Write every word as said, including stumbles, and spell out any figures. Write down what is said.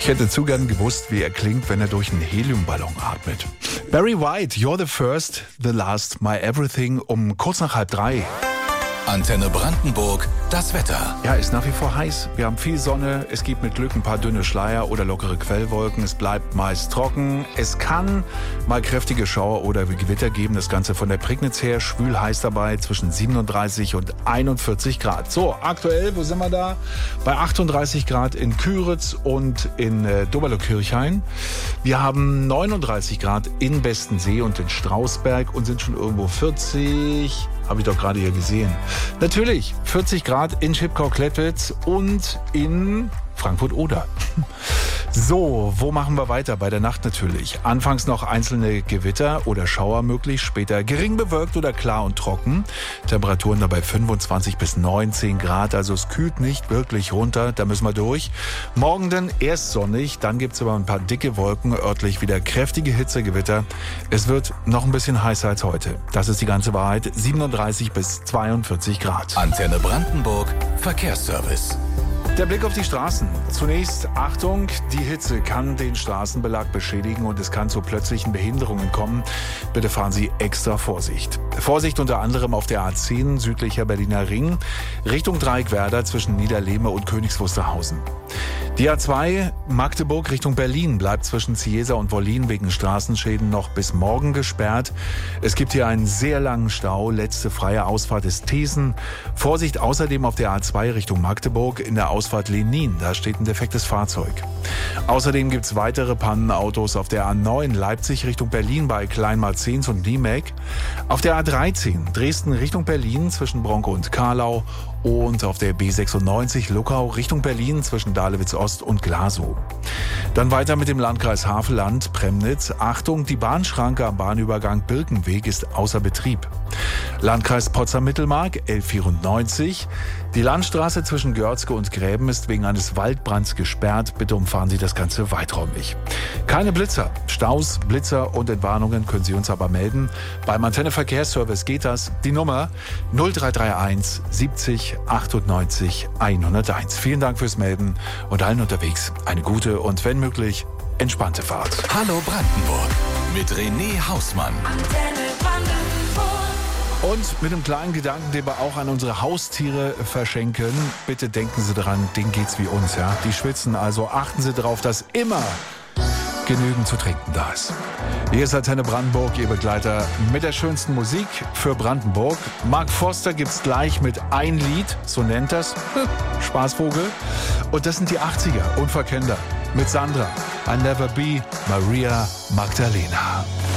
Ich hätte zu gern gewusst, wie er klingt, wenn er durch einen Heliumballon atmet. Barry White, You're the First, the Last, My Everything, um kurz nach halb drei. Antenne Brandenburg, das Wetter. Ja, ist nach wie vor heiß. Wir haben viel Sonne. Es gibt mit Glück ein paar dünne Schleier oder lockere Quellwolken. Es bleibt meist trocken. Es kann mal kräftige Schauer oder Gewitter geben. Das Ganze von der Prignitz her. Schwül heiß dabei zwischen siebenunddreißig und einundvierzig Grad. So, aktuell, wo sind wir da? Bei achtunddreißig Grad in Küritz und in äh, Doberlo-Kirchhain. Wir haben neununddreißig Grad in Bestensee und in Strausberg und sind schon irgendwo vierzig. Habe ich doch gerade hier gesehen. Natürlich, vierzig Grad in Schipkau-Klettwitz und in Frankfurt-Oder. So, wo machen wir weiter? Bei der Nacht natürlich. Anfangs noch einzelne Gewitter oder Schauer möglich, später gering bewölkt oder klar und trocken. Temperaturen dabei fünfundzwanzig bis neunzehn Grad, also es kühlt nicht wirklich runter, da müssen wir durch. Morgen dann erst sonnig, dann gibt's aber ein paar dicke Wolken, örtlich wieder kräftige Hitzegewitter. Es wird noch ein bisschen heißer als heute. Das ist die ganze Wahrheit, siebenunddreißig bis zweiundvierzig Grad. Antenne Brandenburg, Verkehrsservice. Der Blick auf die Straßen. Zunächst Achtung, die Hitze kann den Straßenbelag beschädigen und es kann zu plötzlichen Behinderungen kommen. Bitte fahren Sie extra Vorsicht. Vorsicht unter anderem auf der A zehn südlicher Berliner Ring, Richtung Dreieckwerder zwischen Niederlehme und Königs Wusterhausen. Die A zwei Magdeburg Richtung Berlin bleibt zwischen Ciesa und Wollin wegen Straßenschäden noch bis morgen gesperrt. Es gibt hier einen sehr langen Stau. Letzte freie Ausfahrt ist Thesen. Vorsicht außerdem auf der A zwei Richtung Magdeburg in der Ausfahrt Lenin. Da steht ein defektes Fahrzeug. Außerdem gibt es weitere Pannenautos auf der A neun Leipzig Richtung Berlin bei Kleinmarzens und Niemek. Auf der A dreizehn Dresden Richtung Berlin zwischen Bronco und Karlau. Und auf der B sechsundneunzig Luckau Richtung Berlin zwischen Dahlewitz Ost und Glasow. Dann weiter mit dem Landkreis Havelland, Premnitz. Achtung, die Bahnschranke am Bahnübergang Birkenweg ist außer Betrieb. Landkreis Potsdam-Mittelmark, L vierundneunzig. Die Landstraße zwischen Görzke und Gräben ist wegen eines Waldbrands gesperrt. Bitte umfahren Sie das Ganze weiträumig. Keine Blitzer, Staus, Blitzer und Entwarnungen können Sie uns aber melden. Beim Antenne Verkehrsservice geht das. Die Nummer null drei drei eins siebzig achtundneunzig hunderteins. Vielen Dank fürs Melden und allen unterwegs eine gute und wenn möglich entspannte Fahrt. Hallo Brandenburg mit René Hausmann. Antenne Brandenburg. Und mit einem kleinen Gedanken, den wir auch an unsere Haustiere verschenken. Bitte denken Sie daran, denen geht's wie uns, ja. Die schwitzen, also achten Sie darauf, dass immer genügend zu trinken da ist. Hier ist Antenne Brandenburg, Ihr Begleiter mit der schönsten Musik für Brandenburg. Mark Forster gibt's gleich mit Ein Lied, so nennt das, Spaßvogel. Und das sind die achtziger, unverkennbar. Mit Sandra, I Never Be Maria Magdalena.